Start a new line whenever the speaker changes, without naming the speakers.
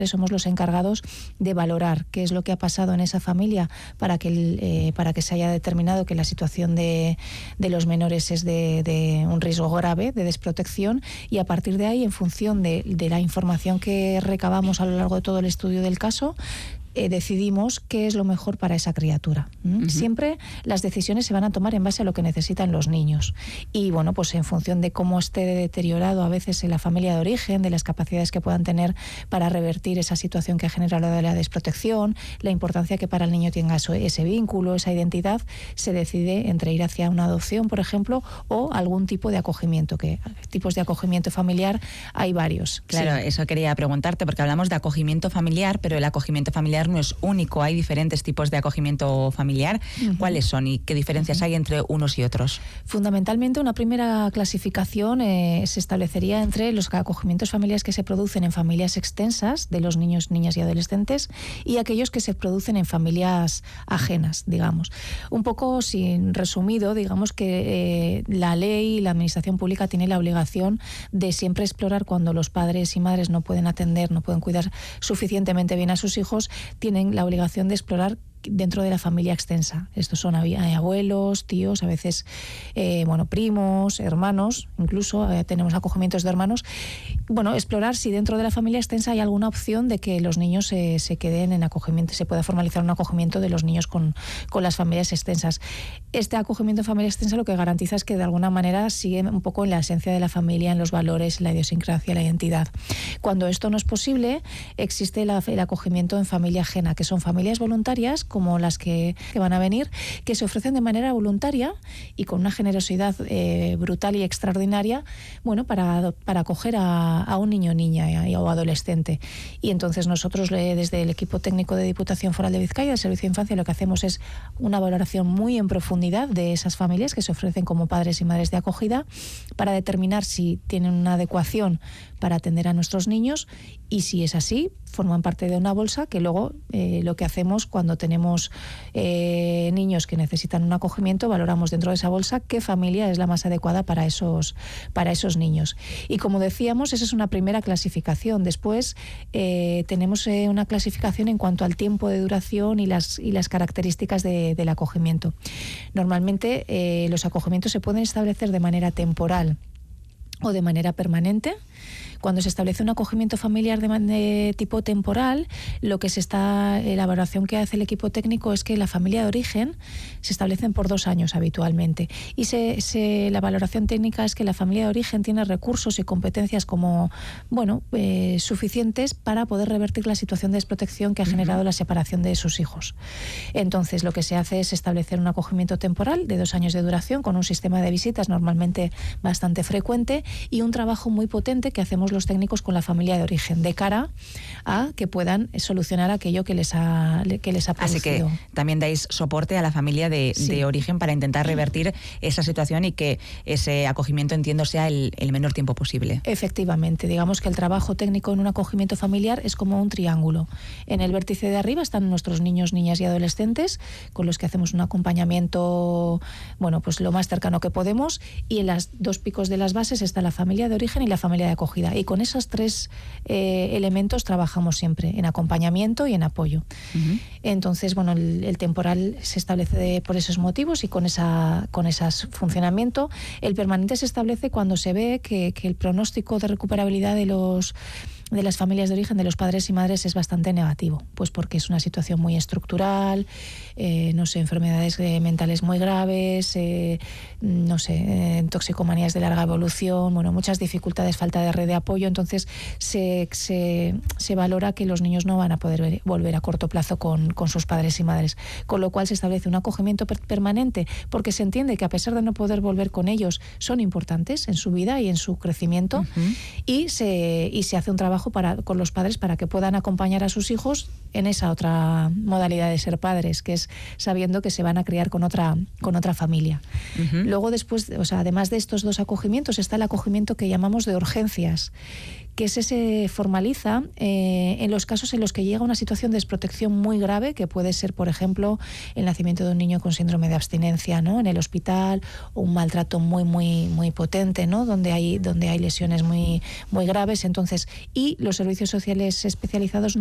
somos los encargados de valorar qué es lo que ha pasado en esa familia para que se haya determinado que la situación de los menores es de un riesgo grave de desprotección, y a partir de ahí, en función de la información que recabamos a lo largo de todo el estudio del caso, decidimos qué es lo mejor para esa criatura. Siempre las decisiones se van a tomar en base a lo que necesitan los niños, y bueno, pues en función de cómo esté deteriorado a veces en la familia de origen, de las capacidades que puedan tener para revertir esa situación que ha generado la desprotección, la importancia que para el niño tenga ese vínculo, esa identidad, se decide entre ir hacia una adopción, por ejemplo, o algún tipo de acogimiento, que tipos de acogimiento familiar hay varios.
Claro, sí. Eso quería preguntarte, porque hablamos de acogimiento familiar, pero el acogimiento familiar no es único, hay diferentes tipos de acogimiento familiar. ¿Cuáles son y qué diferencias hay entre unos y otros?
Fundamentalmente, una primera clasificación se establecería entre los acogimientos familiares que se producen en familias extensas de los niños, niñas y adolescentes, y aquellos que se producen en familias ajenas, digamos. Un poco, sin resumido, digamos que la ley y la administración pública tiene la obligación de siempre explorar, cuando los padres y madres no pueden atender, no pueden cuidar suficientemente bien a sus hijos, tienen la obligación de explorar dentro de la familia extensa. Estos son abuelos, tíos, a veces primos, hermanos, incluso tenemos acogimientos de hermanos. Bueno, explorar si dentro de la familia extensa hay alguna opción de que los niños se queden en acogimiento, se pueda formalizar un acogimiento de los niños con las familias extensas. Este acogimiento en familia extensa lo que garantiza es que de alguna manera sigue un poco en la esencia de la familia, en los valores, en la idiosincrasia, la identidad. Cuando esto no es posible, existe el acogimiento en familia ajena, que son familias voluntarias, como las que van a venir, que se ofrecen de manera voluntaria y con una generosidad brutal y extraordinaria, bueno, para acoger a un niño o niña o adolescente. Y entonces nosotros, desde el equipo técnico de Diputación Foral de Vizcaya, del Servicio de Infancia, lo que hacemos es una valoración muy en profundidad de esas familias que se ofrecen como padres y madres de acogida, para determinar si tienen una adecuación para atender a nuestros niños, y si es así, forman parte de una bolsa que luego lo que hacemos cuando tenemos niños que necesitan un acogimiento, valoramos dentro de esa bolsa qué familia es la más adecuada para esos niños. Y como decíamos, esa es una primera clasificación. Después tenemos una clasificación en cuanto al tiempo de duración y las características del acogimiento. Normalmente los acogimientos se pueden establecer de manera temporal o de manera permanente. Cuando se establece un acogimiento familiar de tipo temporal, la valoración que hace el equipo técnico es que la familia de origen se establecen por 2 años habitualmente, y la valoración técnica es que la familia de origen tiene recursos y competencias suficientes para poder revertir la situación de desprotección que ha generado la separación de sus hijos. Entonces, lo que se hace es establecer un acogimiento temporal de 2 años de duración, con un sistema de visitas normalmente bastante frecuente y un trabajo muy potente que hacemos los técnicos con la familia de origen, de cara a que puedan solucionar aquello que les ha producido.
Así que también dais soporte a la familia de origen para intentar revertir esa situación y que ese acogimiento, entiendo, sea el menor tiempo posible.
Efectivamente, digamos que el trabajo técnico en un acogimiento familiar es como un triángulo. En el vértice de arriba están nuestros niños, niñas y adolescentes, con los que hacemos un acompañamiento, pues lo más cercano que podemos, y en los 2 picos de las bases está la familia de origen y la familia de acogida. Y con esos 3 elementos trabajamos siempre, en acompañamiento y en apoyo. Entonces, el temporal se establece por esos motivos y con ese funcionamiento. El permanente se establece cuando se ve que el pronóstico de recuperabilidad de las familias de origen, de los padres y madres, es bastante negativo, pues porque es una situación muy estructural, enfermedades mentales muy graves, toxicomanías de larga evolución, muchas dificultades, falta de red de apoyo. Entonces se valora que los niños no van a poder volver a corto plazo con sus padres y madres, con lo cual se establece un acogimiento permanente, porque se entiende que a pesar de no poder volver con ellos, son importantes en su vida y en su crecimiento, y se hace un trabajo con los padres para que puedan acompañar a sus hijos en esa otra modalidad de ser padres, que es sabiendo que se van a criar con otra familia. Luego, después, además de estos 2 acogimientos, está el acogimiento que llamamos de urgencias, que se formaliza en los casos en los que llega una situación de desprotección muy grave, que puede ser, por ejemplo, el nacimiento de un niño con síndrome de abstinencia, ¿no?, en el hospital, o un maltrato muy potente, ¿no?, donde hay lesiones muy graves. Entonces, y los servicios sociales especializados